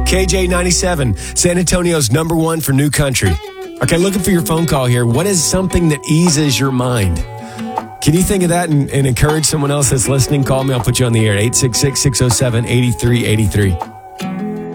KJ97, San Antonio's #1 for new country. Okay, looking for your phone call here. What is something that eases your mind? Can you think of that and encourage someone else that's listening? Call me. I'll put you on the air at 866-607-8383.